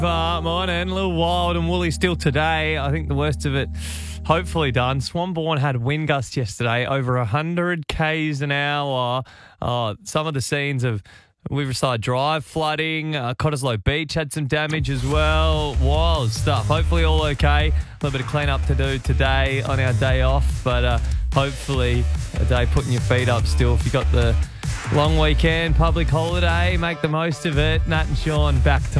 Morning, a little wild and woolly still today. I think the worst of it hopefully done. Swanbourne had wind gusts yesterday, over 100 k's an hour. Some of the scenes of Riverside Drive flooding, Cottesloe Beach had some damage as well. Wild stuff. Hopefully all okay. A little bit of clean up to do today on our day off, but hopefully a day putting your feet up still. If you got the long weekend, public holiday, make the most of it. Nat and Sean back tomorrow.